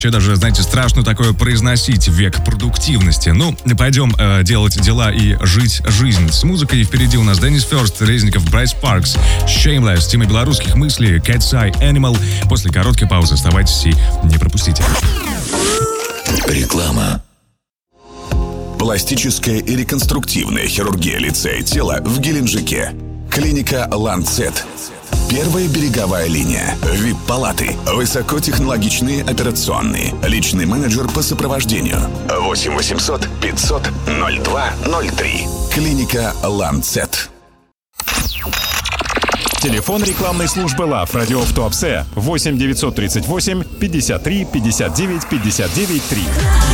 Вообще даже, знаете, страшно такое произносить, век продуктивности. Ну, пойдем делать дела и жить жизнь. С музыкой впереди у нас Деннис Фёрст, Резников, Брайс Паркс, Shameless, тема белорусских мыслей, Cat's Eye, Animal. После короткой паузы оставайтесь и не пропустите. Реклама. Пластическая и реконструктивная хирургия лица и тела в Геленджике. Клиника Lancet. Первая береговая линия. VIP-палаты. Высокотехнологичные операционные. Личный менеджер по сопровождению. 8 800 500 02 03. Клиника Lancet. Телефон рекламной службы ЛАВ Радио в Туапсе 8 938 53 59 59 3.